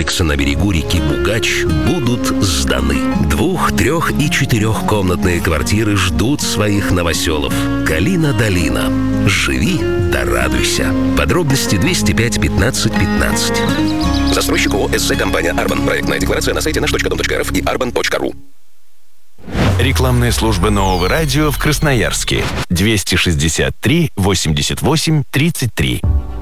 комплекса на берегу реки Бугач будут сданы. 2-, 3- и 4-комнатные квартиры ждут своих новоселов. Калина-долина. Живи да радуйся. Подробности 205 15 15. Застройщик ООО «СЗ Компания Арбан». Проектная декларация на сайте наш.дом.рф и arban.ru. Рекламная служба Нового радио в Красноярске. 263 88 33.